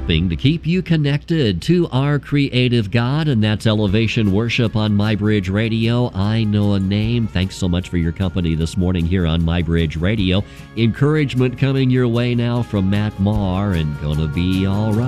helping to keep you connected to our creative God, and that's Elevation Worship on MyBridge Radio. I know a name. Thanks so much for your company this morning here on MyBridge Radio. Encouragement coming your way now from Matt Maher, and Gonna Be All Right.